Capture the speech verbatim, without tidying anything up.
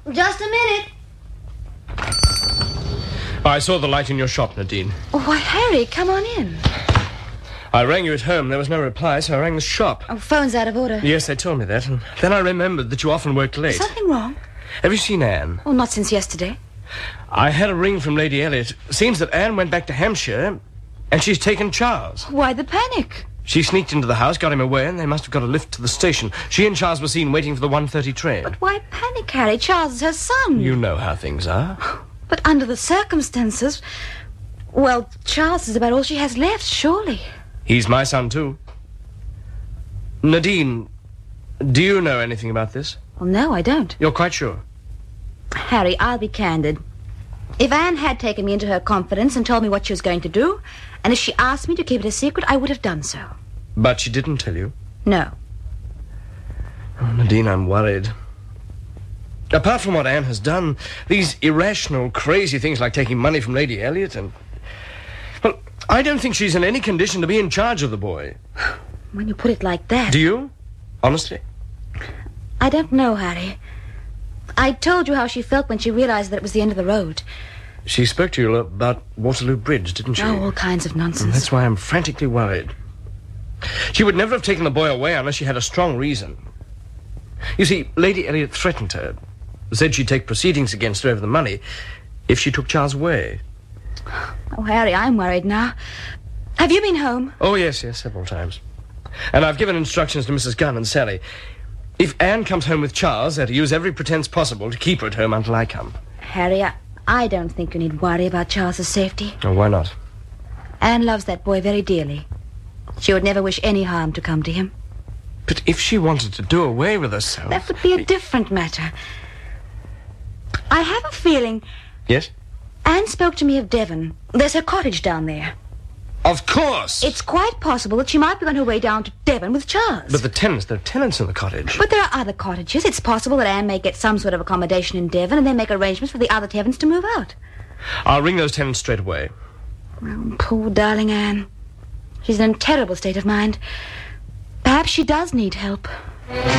Just a minute. I saw the light in your shop, Nadine. Oh, why, Harry, come on in. I rang you at home. There was no reply, so I rang the shop. Oh, phone's out of order. Yes, they told me that. And then I remembered that you often worked late. Is something wrong? Have you seen Anne? Oh, not since yesterday. I had a ring from Lady Elliot. Seems that Anne went back to Hampshire, and she's taken Charles. Why the panic? She sneaked into the house, got him away, and they must have got a lift to the station. She and Charles were seen waiting for the one thirty train. But why panic, Harry? Charles is her son. You know how things are. But under the circumstances... Well, Charles is about all she has left, surely. He's my son, too. Nadine, do you know anything about this? Well, no, I don't. You're quite sure? Harry, I'll be candid. If Anne had taken me into her confidence and told me what she was going to do, and if she asked me to keep it a secret, I would have done so. But she didn't tell you? No. Oh, Nadine, I'm worried. Apart from what Anne has done, these irrational, crazy things like taking money from Lady Elliot and... Well, I don't think she's in any condition to be in charge of the boy. When you put it like that... Do you? Honestly? I don't know, Harry. I told you how she felt when she realized that it was the end of the road. She spoke to you about Waterloo Bridge, didn't she? Oh, all kinds of nonsense. And that's why I'm frantically worried. She would never have taken the boy away unless she had a strong reason. You see, Lady Elliot threatened her, said she'd take proceedings against her over the money if she took Charles away. Oh, Harry, I'm worried now. Have you been home? Oh, yes, yes, several times. And I've given instructions to Missus Gunn and Sally. If Anne comes home with Charles, they're to use every pretense possible to keep her at home until I come. Harry, I, I don't think you need worry about Charles's safety. Oh, why not? Anne loves that boy very dearly. She would never wish any harm to come to him. But if she wanted to do away with herself... That would be a different matter. I have a feeling... Yes? Anne spoke to me of Devon. There's her cottage down there. Of course! It's quite possible that she might be on her way down to Devon with Charles. But the tenants, there are tenants in the cottage. But there are other cottages. It's possible that Anne may get some sort of accommodation in Devon and then make arrangements for the other tenants to move out. I'll ring those tenants straight away. Oh, poor darling Anne. She's in a terrible state of mind. Perhaps she does need help.